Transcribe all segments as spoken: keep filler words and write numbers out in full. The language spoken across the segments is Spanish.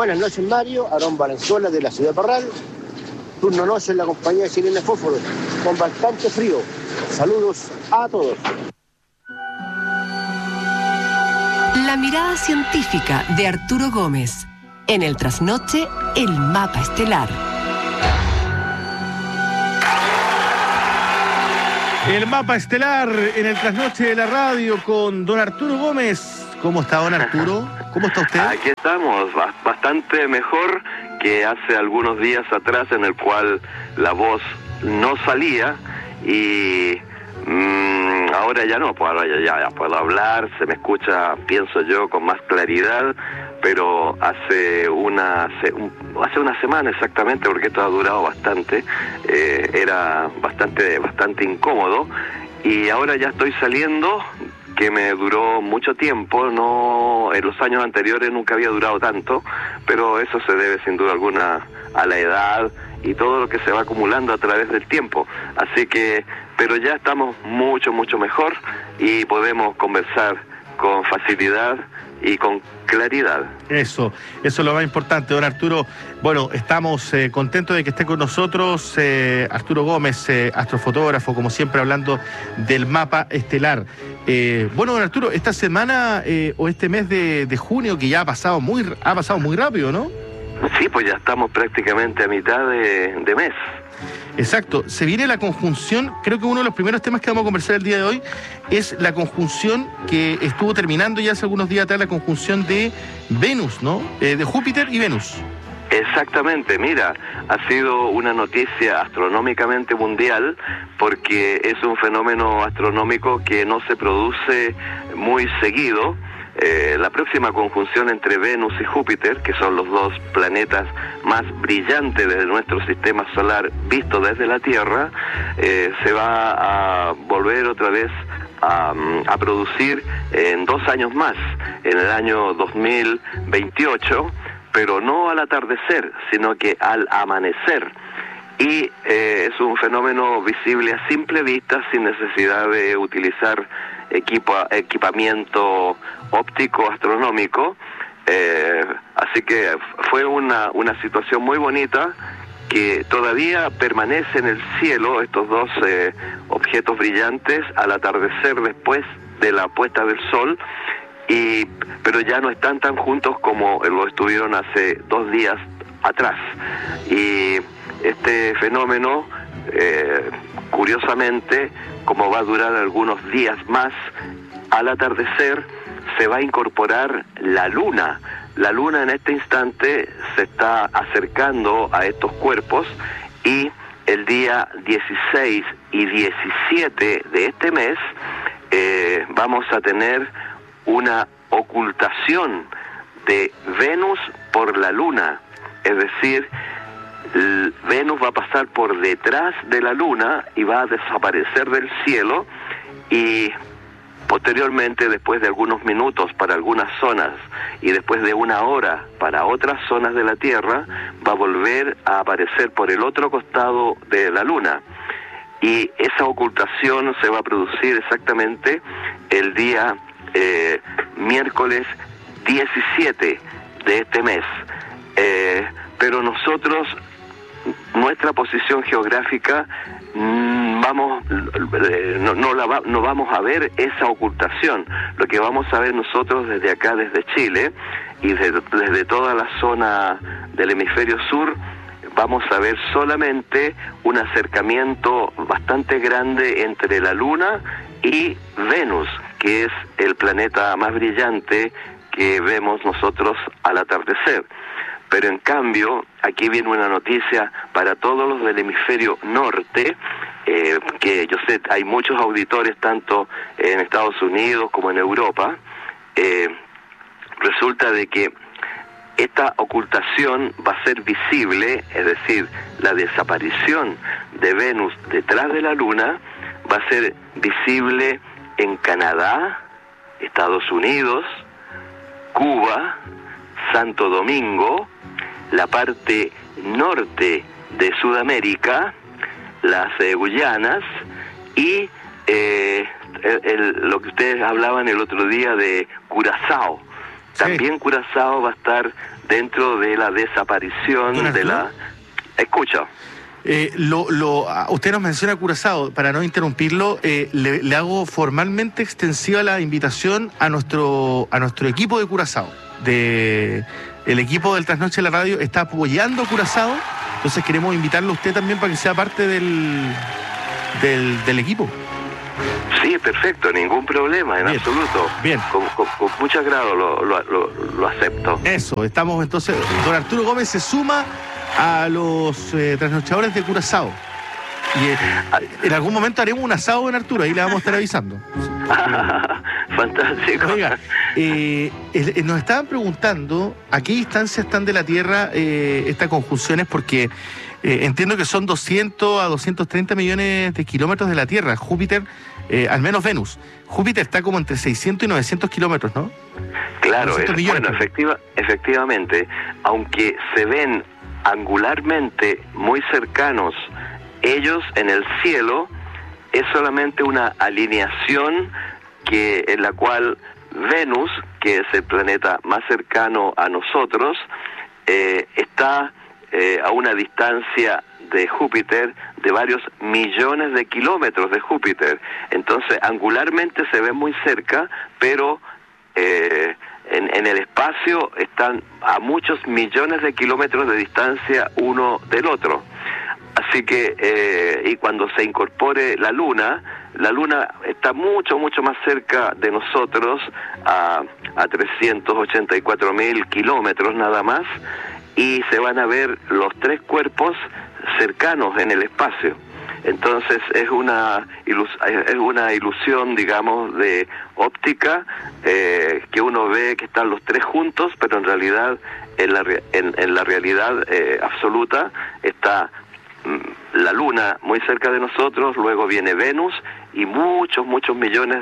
Buenas noches, Mario. Aarón Valenzuela, de la ciudad de Parral. Turno noche en la compañía de Chilena Fósforo, con bastante frío. Saludos a todos. La mirada científica de Arturo Gómez. En el trasnoche, el mapa estelar. El mapa estelar en el trasnoche de la radio con don Arturo Gómez. ¿Cómo está, don Arturo? ¿Cómo está usted? Aquí estamos, bastante mejor que hace algunos días atrás, en el cual la voz no salía y mmm, ahora ya no, pues ahora ya, ya, ya puedo hablar, se me escucha, pienso yo, con más claridad, pero hace una hace una semana exactamente, porque esto ha durado bastante, eh, era bastante bastante incómodo, y ahora ya estoy saliendo, que me duró mucho tiempo, no en los años anteriores nunca había durado tanto, pero eso se debe sin duda alguna a la edad y todo lo que se va acumulando a través del tiempo. Así que, pero ya estamos mucho, mucho mejor y podemos conversar con facilidad y con claridad. Eso, eso es lo más importante, don Arturo. Bueno, estamos eh, contentos de que esté con nosotros eh, Arturo Gómez, eh, astrofotógrafo, como siempre, hablando del mapa estelar. Eh, bueno, don Arturo, esta semana eh, o este mes de, de junio, que ya ha pasado muy ha pasado muy rápido, ¿no? Sí, pues ya estamos prácticamente a mitad de, de mes. Exacto, se viene la conjunción, creo que uno de los primeros temas que vamos a conversar el día de hoy es la conjunción que estuvo terminando ya hace algunos días atrás, la conjunción de Venus, ¿no? Eh, de Júpiter y Venus. Exactamente, mira, ha sido una noticia astronómicamente mundial porque es un fenómeno astronómico que no se produce muy seguido. Eh, la próxima conjunción entre Venus y Júpiter, que son los dos planetas más brillantes de nuestro sistema solar visto desde la Tierra, eh, se va a volver otra vez a, a producir en dos años más, en el año dos mil veintiocho, pero no al atardecer, sino que al amanecer. Y eh, es un fenómeno visible a simple vista, sin necesidad de utilizar equipo, equipamiento óptico astronómico, eh, así que fue una, una situación muy bonita que todavía permanece en el cielo, estos dos eh, objetos brillantes al atardecer después de la puesta del sol, y pero ya no están tan juntos como lo estuvieron hace dos días atrás. Y este fenómeno, eh, curiosamente, como va a durar algunos días más, al atardecer se va a incorporar la luna. La luna en este instante se está acercando a estos cuerpos y el día dieciséis y diecisiete de este mes eh, vamos a tener una ocultación de Venus por la luna. Es decir, Venus va a pasar por detrás de la luna y va a desaparecer del cielo, y posteriormente, después de algunos minutos para algunas zonas y después de una hora para otras zonas de la Tierra, va a volver a aparecer por el otro costado de la luna. Y esa ocultación se va a producir exactamente el día eh, miércoles diecisiete de este mes. Eh, pero nosotros, nuestra posición geográfica, vamos no, no, la va, no vamos a ver esa ocultación. Lo que vamos a ver nosotros desde acá, desde Chile, y desde, desde toda la zona del hemisferio sur, vamos a ver solamente un acercamiento bastante grande entre la Luna y Venus, que es el planeta más brillante que vemos nosotros al atardecer. Pero en cambio, aquí viene una noticia para todos los del hemisferio norte, eh, que yo sé, hay muchos auditores tanto en Estados Unidos como en Europa. Eh, resulta de que esta ocultación va a ser visible, es decir, la desaparición de Venus detrás de la Luna va a ser visible en Canadá, Estados Unidos, Cuba, Santo Domingo, la parte norte de Sudamérica, las eh, Guyanas y eh, el, el, lo que ustedes hablaban el otro día de Curazao. también Curazao va a estar dentro de la desaparición de la... Escucha. Eh, lo, lo, usted nos menciona Curazao, para no interrumpirlo, eh, le, le hago formalmente extensiva la invitación a nuestro a nuestro equipo de Curazao. De, el equipo del Trasnoche de la Radio está apoyando a Curazao, entonces queremos invitarlo a usted también para que sea parte del, del, del equipo. Sí, perfecto, ningún problema, en Bien. absoluto. Bien. Con, con, con mucho agrado lo, lo, lo, lo acepto. Eso, estamos entonces, don Arturo Gómez se suma a los eh, trasnochadores de Curazao. Y eh, en algún momento haremos un asado en Arturo, ahí le vamos a estar avisando. Fantástico. Oiga, eh, eh, nos estaban preguntando a qué distancia están de la Tierra eh, estas conjunciones, porque eh, entiendo que son doscientos a doscientos treinta millones de kilómetros de la Tierra. Júpiter, eh, al menos Venus. Júpiter está como entre seiscientos y novecientos kilómetros, ¿no? Claro, es, bueno, efectiva, efectivamente, aunque se ven angularmente muy cercanos ellos en el cielo, es solamente una alineación que en la cual Venus, que es el planeta más cercano a nosotros, eh, está eh, a una distancia de Júpiter de varios millones de kilómetros de Júpiter. Entonces, angularmente se ve muy cerca, pero eh, en, en el espacio están a muchos millones de kilómetros de distancia uno del otro. Así que, eh, y cuando se incorpore la Luna, la Luna está mucho, mucho más cerca de nosotros, a, a trescientos ochenta y cuatro mil kilómetros nada más, y se van a ver los tres cuerpos cercanos en el espacio. Entonces es una ilus- es una ilusión, digamos, de óptica, eh, que uno ve que están los tres juntos, pero en realidad, en la, re- en, en la realidad eh, absoluta, está la Luna muy cerca de nosotros, luego viene Venus y muchos, muchos millones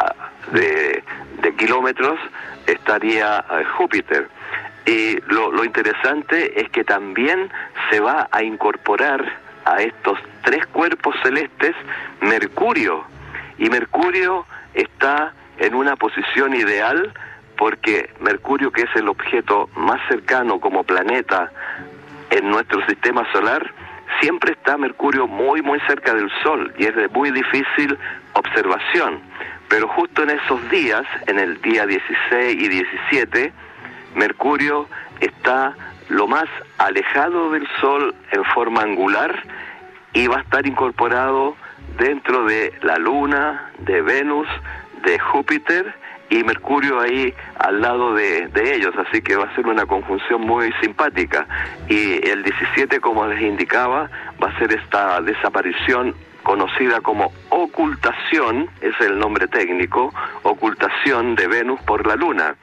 de, de kilómetros estaría Júpiter. Y lo, lo interesante es que también se va a incorporar a estos tres cuerpos celestes Mercurio, y Mercurio está en una posición ideal porque Mercurio, que es el objeto más cercano como planeta en nuestro sistema solar, siempre está Mercurio muy muy cerca del Sol y es de muy difícil observación, pero justo en esos días, en el día dieciséis y diecisiete, Mercurio está lo más alejado del Sol en forma angular y va a estar incorporado dentro de la Luna, de Venus, de Júpiter, y Mercurio ahí al lado de, de ellos, así que va a ser una conjunción muy simpática. Y el diecisiete, como les indicaba, va a ser esta desaparición conocida como ocultación, es el nombre técnico, ocultación de Venus por la Luna.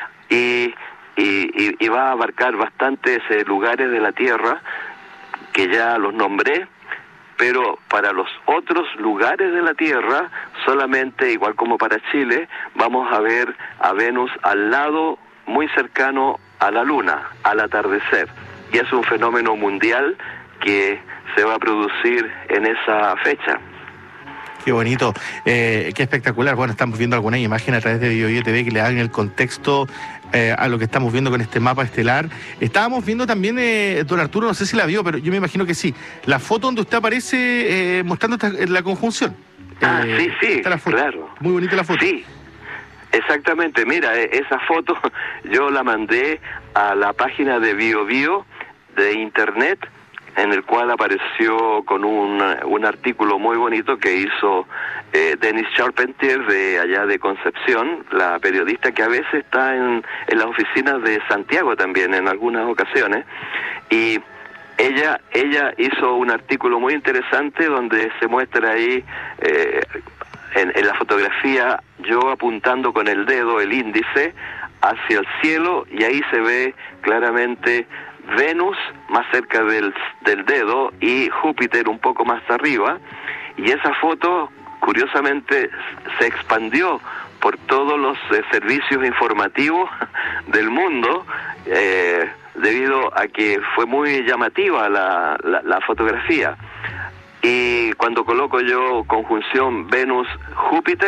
Y, y, y, y va a abarcar bastantes eh, lugares de la Tierra, que ya los nombré, pero para los otros lugares de la Tierra, solamente, igual como para Chile, vamos a ver a Venus al lado, muy cercano a la Luna, al atardecer. Y es un fenómeno mundial que se va a producir en esa fecha. Qué bonito, eh, qué espectacular. Bueno, estamos viendo algunas imágenes a través de BioBio T V que le dan el contexto eh, a lo que estamos viendo con este mapa estelar. Estábamos viendo también, eh, don Arturo, no sé si la vio, pero yo me imagino que sí, la foto donde usted aparece eh, mostrando esta, la conjunción. Ah, eh, sí, sí, está la foto. claro. Muy bonita la foto. Sí, exactamente. Mira, esa foto yo la mandé a la página de BioBio de internet, en el cual apareció con un, un artículo muy bonito que hizo eh, Denise Charpentier de allá de Concepción, la periodista que a veces está en, en las oficinas de Santiago también en algunas ocasiones, y ella ella hizo un artículo muy interesante donde se muestra ahí eh, en, en la fotografía yo apuntando con el dedo, el índice, hacia el cielo, y ahí se ve claramente Venus más cerca del, del dedo y Júpiter un poco más arriba, y esa foto curiosamente se expandió por todos los eh, servicios informativos del mundo, eh, debido a que fue muy llamativa la, la, la fotografía. Y cuando coloco yo conjunción Venus-Júpiter,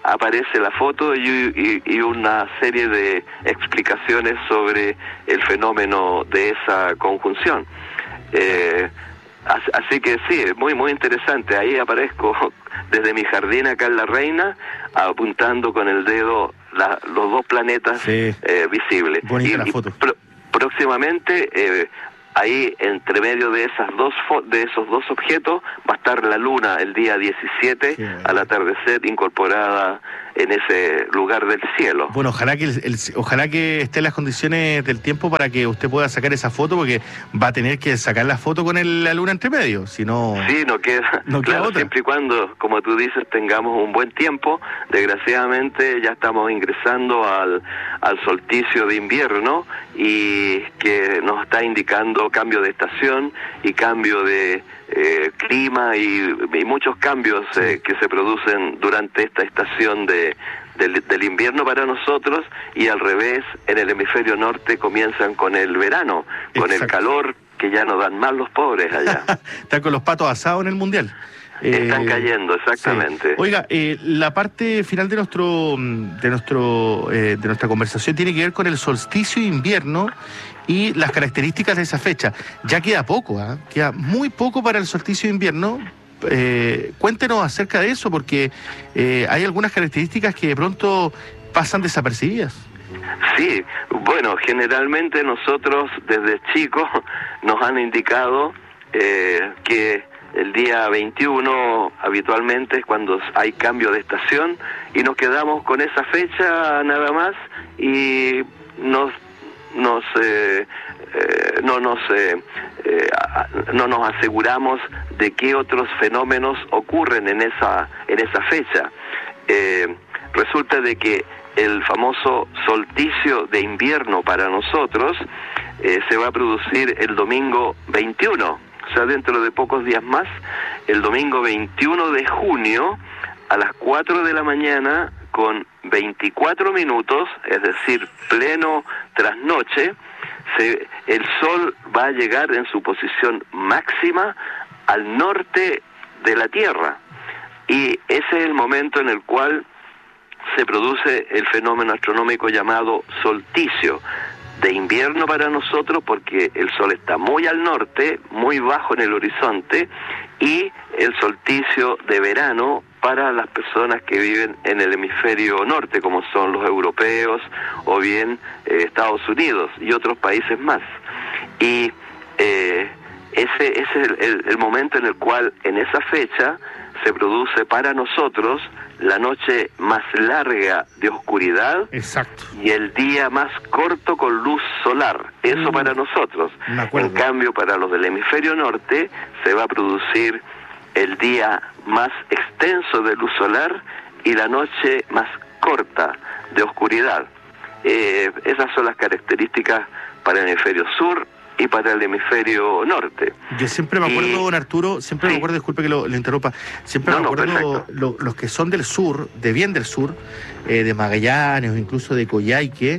aparece la foto y, y, y una serie de explicaciones sobre el fenómeno de esa conjunción. Eh, así que sí, muy muy interesante. Ahí aparezco desde mi jardín acá en La Reina, apuntando con el dedo la, los dos planetas sí. eh, visibles. Bonita y, la foto. Y pro, próximamente eh, ahí entre medio de esas dos de esos dos objetos va a estar la luna el día diecisiete sí, al atardecer, incorporada en ese lugar del cielo. Bueno, ojalá que el, el, ojalá que estén las condiciones del tiempo para que usted pueda sacar esa foto, porque va a tener que sacar la foto con el, la luna entre medio, si no... Sí, no queda, no queda claro, otra. Siempre y cuando, como tú dices, tengamos un buen tiempo. Desgraciadamente ya estamos ingresando al, al solsticio de invierno, y que nos está indicando cambio de estación y cambio de eh, clima y, y muchos cambios eh, que se producen durante esta estación de Del, del invierno para nosotros, y al revés, en el hemisferio norte comienzan con el verano, con Exacto. el calor que ya no dan más los pobres allá. Están con los patos asados en el Mundial. Están eh, cayendo, exactamente. Sí. Oiga, eh, la parte final de nuestro de nuestro eh, de nuestra conversación tiene que ver con el solsticio de invierno y las características de esa fecha. Ya queda poco, ¿eh? Queda muy poco para el solsticio de invierno. Eh, cuéntenos acerca de eso, porque eh, hay algunas características que de pronto pasan desapercibidas. Sí, bueno, generalmente nosotros desde chicos nos han indicado eh, que el día veintiuno habitualmente es cuando hay cambio de estación, y nos quedamos con esa fecha nada más, y nos nos eh, eh, no nos eh, eh, no nos aseguramos de qué otros fenómenos ocurren en esa en esa fecha. Eh, resulta de que el famoso solsticio de invierno para nosotros eh, se va a producir el domingo veintiuno, o sea, dentro de pocos días más, el domingo veintiuno de junio a las cuatro de la mañana con veinticuatro minutos, es decir, pleno trasnoche. Se, el sol va a llegar en su posición máxima al norte de la Tierra, y ese es el momento en el cual se produce el fenómeno astronómico llamado solsticio de invierno para nosotros, porque el sol está muy al norte, muy bajo en el horizonte, y el solsticio de verano para las personas que viven en el hemisferio norte, como son los europeos o bien eh, Estados Unidos y otros países más. Y eh, ese, ese es el, el, el momento en el cual en esa fecha se produce para nosotros la noche más larga de oscuridad. Exacto. Y el día más corto con luz solar. Eso mm. para nosotros. En cambio, para los del hemisferio norte se va a producir el día más extenso de luz solar y la noche más corta de oscuridad. Eh, esas son las características para el hemisferio sur y para el hemisferio norte. Yo siempre me acuerdo, y... don Arturo, siempre sí. me acuerdo, disculpe que lo, lo interrumpa, siempre no, me acuerdo no, lo, los que son del sur, de bien del sur, eh, de Magallanes o incluso de Coyhaique,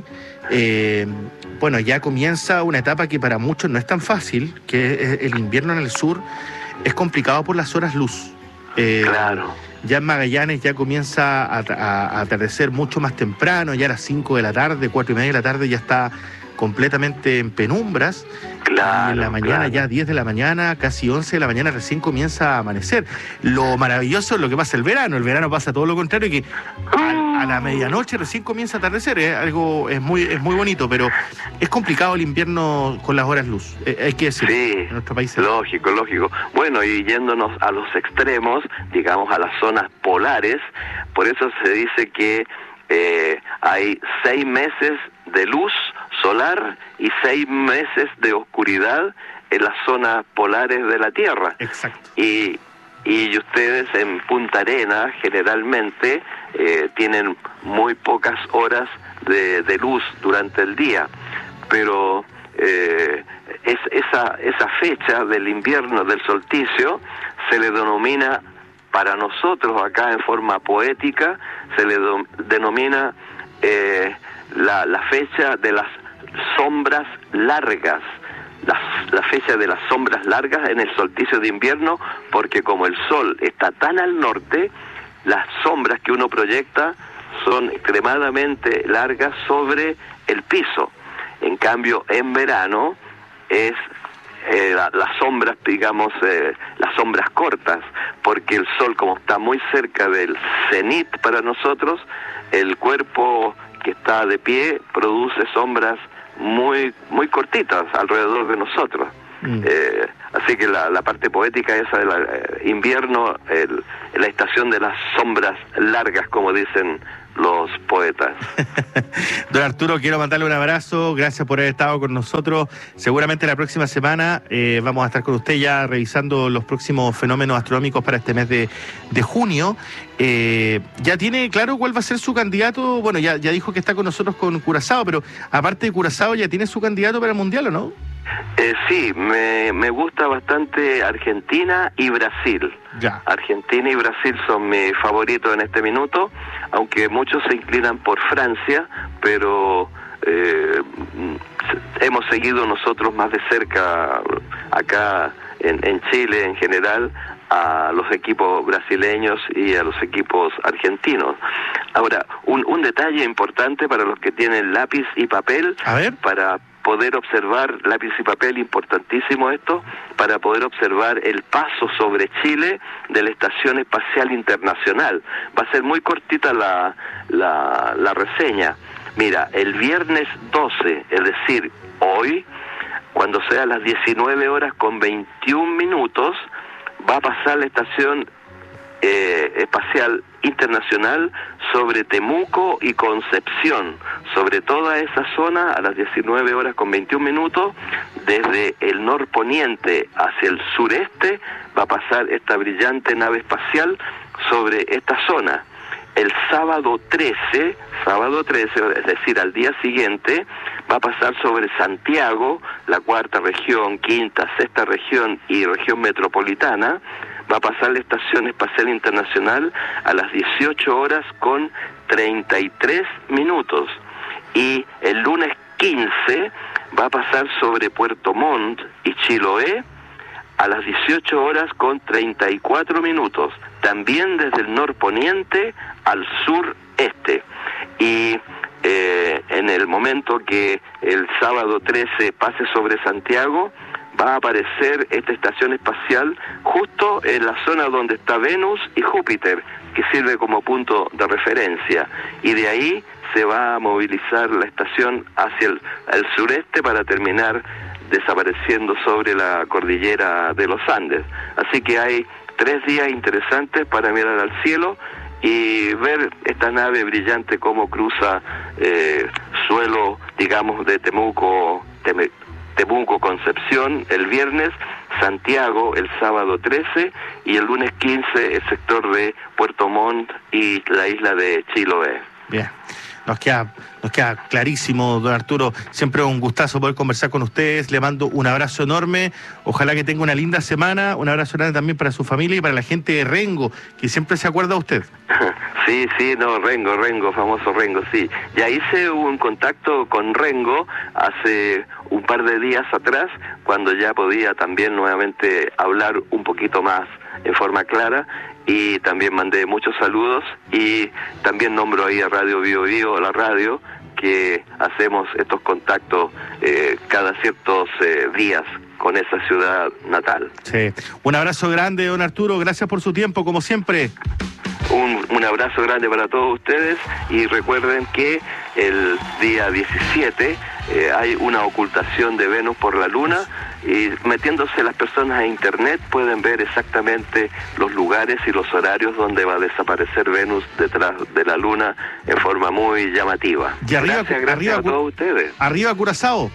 eh, bueno, ya comienza una etapa que para muchos no es tan fácil, que es el invierno en el sur es complicado por las horas luz. Eh, claro. Ya en Magallanes ya comienza a, a, a atardecer mucho más temprano, ya a las cinco de la tarde, cuatro y media de la tarde ya está completamente en penumbras. Claro, y en la mañana, claro. ya diez de la mañana, casi once de la mañana recién comienza a amanecer. Lo maravilloso es lo que pasa el verano. El verano pasa todo lo contrario, que a, a la medianoche recién comienza a atardecer. Es algo, es muy, es muy bonito, pero es complicado el invierno con las horas luz. Eh, hay que decirlo. Sí, en nuestro país. Lógico, lógico. Bueno, y yéndonos a los extremos, digamos a las zonas polares, por eso se dice que eh, hay seis meses de luz solar y seis meses de oscuridad en las zonas polares de la Tierra. Exacto. Y, y ustedes en Punta Arenas generalmente eh, tienen muy pocas horas de, de luz durante el día, pero eh, es, esa, esa fecha del invierno, del solsticio, se le denomina, para nosotros acá en forma poética, se le do, denomina eh, la, la fecha de las sombras largas, la, la fecha de las sombras largas en el solsticio de invierno, porque como el sol está tan al norte, las sombras que uno proyecta son extremadamente largas sobre el piso. En cambio, en verano es eh, la, las sombras, digamos, eh, las sombras cortas, porque el sol, como está muy cerca del cenit para nosotros, el cuerpo que está de pie produce sombras muy muy cortitas alrededor de nosotros. Mm. Eh, así que la, la parte poética esa del eh, invierno, el, la estación de las sombras largas, como dicen los poetas. Don Arturo, quiero mandarle un abrazo, gracias por haber estado con nosotros. Seguramente la próxima semana eh, vamos a estar con usted ya revisando los próximos fenómenos astronómicos para este mes de, de junio. Eh, ¿Ya tiene claro cuál va a ser su candidato? Bueno, ya, ya dijo que está con nosotros con Curazao, pero aparte de Curazao, ¿ya tiene su candidato para el Mundial o no? Eh, sí, me, me gusta bastante Argentina y Brasil. Ya. Argentina y Brasil son mis favoritos en este minuto, aunque muchos se inclinan por Francia, pero eh, hemos seguido nosotros más de cerca acá en, en Chile en general a los equipos brasileños y a los equipos argentinos. Ahora, un, un detalle importante para los que tienen lápiz y papel, a ver, para poder observar, lápiz y papel, importantísimo esto, para poder observar el paso sobre Chile de la Estación Espacial Internacional. Va a ser muy cortita la, la, la reseña. Mira, el viernes doce, es decir, hoy, cuando sea las diecinueve horas con veintiún minutos, va a pasar la Estación eh, Espacial Internacional sobre Temuco y Concepción, sobre toda esa zona a las diecinueve horas con veintiún minutos, desde el norponiente hacia el sureste, va a pasar esta brillante nave espacial sobre esta zona. El sábado trece, sábado trece, es decir, al día siguiente, va a pasar sobre Santiago, la cuarta región, quinta, sexta región y región metropolitana. Va a pasar la Estación Espacial Internacional a las dieciocho horas con treinta y tres minutos. Y el lunes quince va a pasar sobre Puerto Montt y Chiloé a las dieciocho horas con treinta y cuatro minutos. También desde el norponiente al sureste. Y eh, en el momento que el sábado trece pase sobre Santiago, va a aparecer esta estación espacial justo en la zona donde está Venus y Júpiter, que sirve como punto de referencia. Y de ahí se va a movilizar la estación hacia el, el sureste para terminar desapareciendo sobre la cordillera de los Andes. Así que hay tres días interesantes para mirar al cielo y ver esta nave brillante cómo cruza eh, suelo, digamos, de Temuco, Tem Temuco, Concepción el viernes, Santiago el sábado trece y el lunes quince el sector de Puerto Montt y la isla de Chiloé. Bien. Nos queda, nos queda clarísimo, don Arturo. Siempre un gustazo poder conversar con ustedes. Le mando un abrazo enorme. Ojalá que tenga una linda semana. Un abrazo grande también para su familia y para la gente de Rengo, que siempre se acuerda de usted. Sí, sí, no, Rengo, Rengo, famoso Rengo, sí. Ya hice un contacto con Rengo hace un par de días atrás, cuando ya podía también nuevamente hablar un poquito más en forma clara, y también mandé muchos saludos y también nombro ahí a Radio Bio Bio, la radio, que hacemos estos contactos eh, cada ciertos eh, días con esa ciudad natal. Sí. Un abrazo grande, don Arturo, gracias por su tiempo, como siempre. Un, un abrazo grande para todos ustedes y recuerden que el día diecisiete eh, hay una ocultación de Venus por la Luna y metiéndose las personas a internet pueden ver exactamente los lugares y los horarios donde va a desaparecer Venus detrás de la Luna en forma muy llamativa. Y arriba, gracias, gracias arriba, a todos ustedes. Arriba Curazao.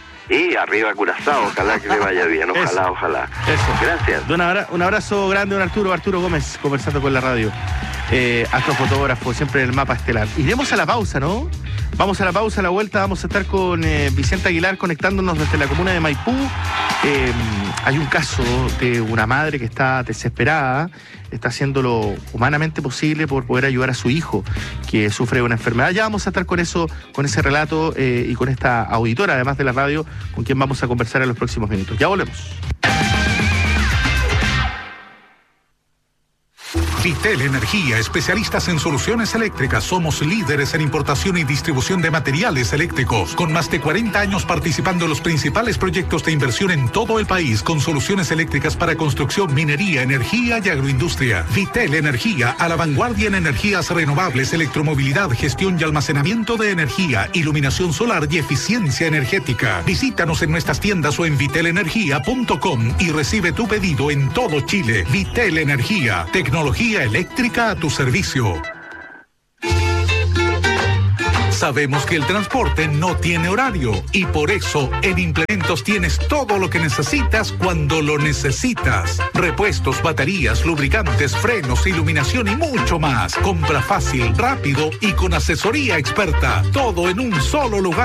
Y arriba Curazao, ojalá que le vaya bien, ojalá, Eso. ojalá. Eso. Gracias. Un abrazo, un abrazo grande, don Arturo, Arturo Gómez, conversando con la radio. Eh, astrofotógrafo, siempre en el mapa estelar. Iremos a la pausa, ¿no? Vamos a la pausa, a la vuelta vamos a estar con eh, Vicente Aguilar conectándonos desde la comuna de Maipú. Eh, hay un caso de una madre que está desesperada, está haciendo lo humanamente posible por poder ayudar a su hijo que sufre una enfermedad. Ya vamos a estar con eso, con ese relato eh, y con esta auditora, además de la radio, con quien vamos a conversar en los próximos minutos. Ya volvemos. Vitel Energía, especialistas en soluciones eléctricas. Somos líderes en importación y distribución de materiales eléctricos, con más de cuarenta años participando en los principales proyectos de inversión en todo el país, con soluciones eléctricas para construcción, minería, energía y agroindustria. Vitel Energía, a la vanguardia en energías renovables, electromovilidad, gestión y almacenamiento de energía, iluminación solar y eficiencia energética. Visítanos en nuestras tiendas o en vitel energía punto com y recibe tu pedido en todo Chile. Vitel Energía, tecnología eléctrica a tu servicio. Sabemos que el transporte no tiene horario y por eso en Implementos tienes todo lo que necesitas cuando lo necesitas. Repuestos, baterías, lubricantes, frenos, iluminación y mucho más. Compra fácil, rápido y con asesoría experta. Todo en un solo lugar.